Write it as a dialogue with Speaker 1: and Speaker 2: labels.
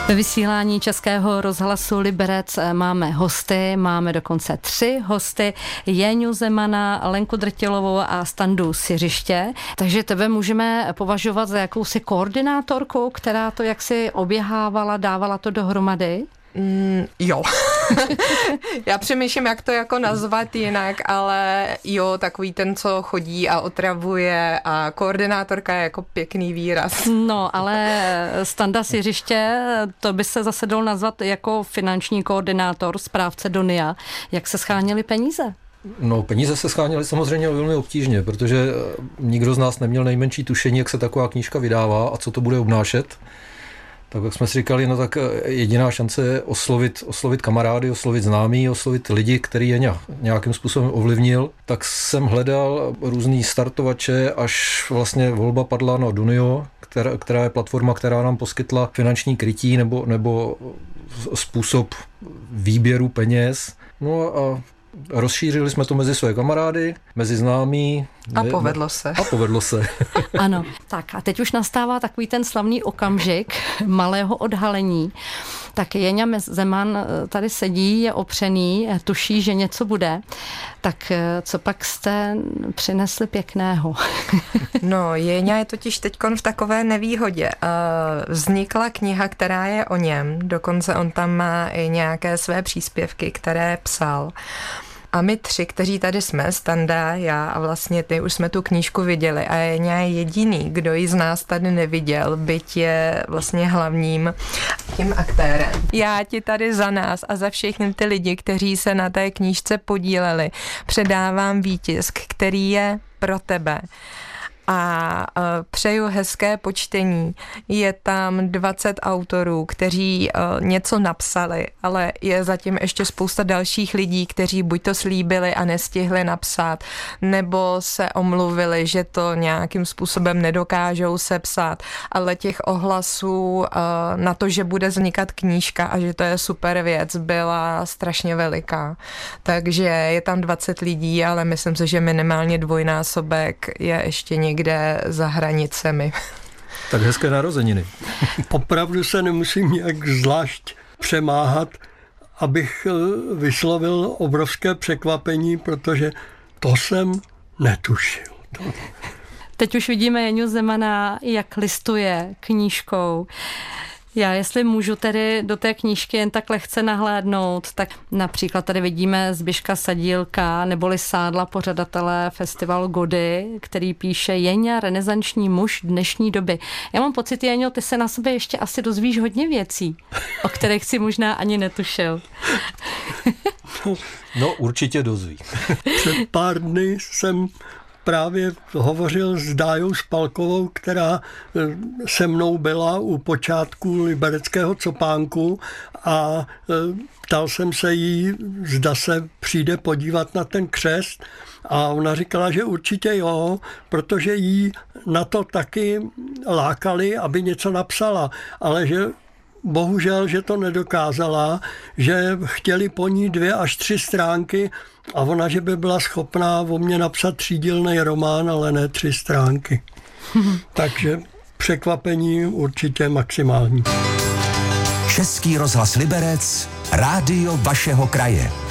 Speaker 1: Ve vysílání Českého rozhlasu Liberec máme hosty, máme dokonce 3 hosty, Jéňu Zemana, Lenku Drtilovou a Standu Siřiště. Takže tebe můžeme považovat za jakousi koordinátorku, která to jaksi oběhávala, dávala to dohromady?
Speaker 2: Jo. Já přemýšlím, jak to jako nazvat jinak, ale jo, takový ten, co chodí a otravuje, a koordinátorka je jako pěkný výraz.
Speaker 1: No, ale Standa Siřiště, to by se zase dalo nazvat jako finanční koordinátor, správce Donia. Jak se scháněly peníze?
Speaker 3: No, peníze se scháněly samozřejmě velmi obtížně, protože nikdo z nás neměl nejmenší tušení, jak se taková knížka vydává a co to bude obnášet. Tak jak jsme si říkali, no tak jediná šance je oslovit kamarády, oslovit známí, oslovit lidi, který je nějakým způsobem ovlivnil. Tak jsem hledal různý startovače, až vlastně volba padla na Dunio, která je platforma, která nám poskytla finanční krytí nebo způsob výběru peněz. No a rozšířili jsme to mezi své kamarády, mezi známí.
Speaker 2: A povedlo se.
Speaker 3: A povedlo se.
Speaker 1: Ano. Tak a teď už nastává takový ten slavný okamžik malého odhalení. Tak Jéňa Zeman tady sedí, je opřený, tuší, že něco bude. Tak co pak jste přinesli pěkného?
Speaker 2: No, Jéňa je totiž teďkon v takové nevýhodě. Vznikla kniha, která je o něm, dokonce on tam má i nějaké své příspěvky, které psal. A my 3, kteří tady jsme, Standa, já a vlastně ty, už jsme tu knížku viděli a Jéňa je jediný, kdo ji z nás tady neviděl, byť je vlastně hlavním tím aktérem. Já ti tady za nás a za všechny ty lidi, kteří se na té knížce podíleli, předávám výtisk, který je pro tebe. A přeju hezké počtení. Je tam 20 autorů, kteří něco napsali, ale je zatím ještě spousta dalších lidí, kteří buď to slíbili a nestihli napsat, nebo se omluvili, že to nějakým způsobem nedokážou sepsat, ale těch ohlasů na to, že bude vznikat knížka a že to je super věc, byla strašně veliká. Takže je tam 20 lidí, ale myslím si, že minimálně dvojnásobek je ještě někde za hranicemi.
Speaker 3: Tak hezké narozeniny.
Speaker 4: Opravdu se nemusím nějak zvlášť přemáhat, abych vyslovil obrovské překvapení, protože to jsem netušil.
Speaker 1: Teď už vidíme Jéňu Zemana, jak listuje knížkou. Já, jestli můžu tedy do té knížky jen tak lehce nahlédnout, tak například tady vidíme Zbyška Sadílka neboli Sádla, pořadatele festivalu Gody, který píše Jéňa, renesanční muž dnešní doby. Já mám pocit, Jéňo, ty se na sebe ještě asi dozvíš hodně věcí, o kterých si možná ani netušil.
Speaker 3: No, určitě dozví.
Speaker 4: Před pár dny jsem právě hovořil s Dájou Spalkovou, která se mnou byla u počátku libereckého copánku a ptal jsem se jí, zda se přijde podívat na ten křest a ona říkala, že určitě jo, protože jí na to taky lákali, aby něco napsala, ale že bohužel, že to nedokázala, že chtěli po ní 2 až 3 stránky a ona, že by byla schopná o mě napsat 3dílný román, ale ne 3 stránky. Takže překvapení určitě maximální.
Speaker 5: Český rozhlas Liberec, rádio vašeho kraje.